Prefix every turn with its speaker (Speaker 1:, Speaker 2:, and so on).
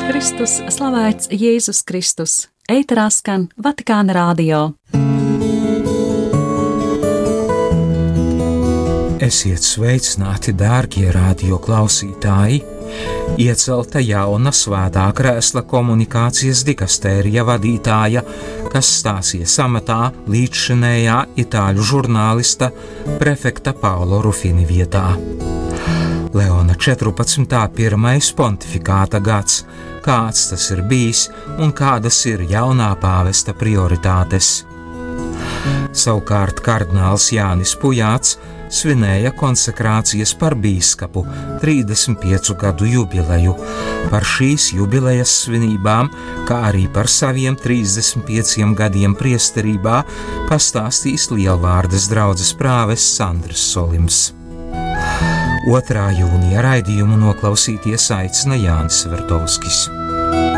Speaker 1: Kristus, slavēts Jēzus Kristus. Ēterā skan Vatikāna radio.
Speaker 2: Esiet sveicināti, dārgie radio klausītāji! Iecelta jauna svētā krēsla komunikācijas dikastērija vadītāja, kas stāsies amatā līdzšinējā itāļu žurnālista prefekta Paolo Rufini vietā. Leona 14. pirmais pontifikāta gads, kāds tas ir bijis un kādas ir jaunā pāvesta prioritātes. Savukārt kardināls Jānis Pujāts svinēja konsekrācijas par bīskapu 35 gadu jubileju. Par šīs jubilejas svinībām, kā arī par saviem 35 gadiem priesterībā, pastāstīs Lielvārdes draudzes prāvests Sandrs Solims. 2. jūnija raidījumu noklausīties aicina Jānis Vertovskis.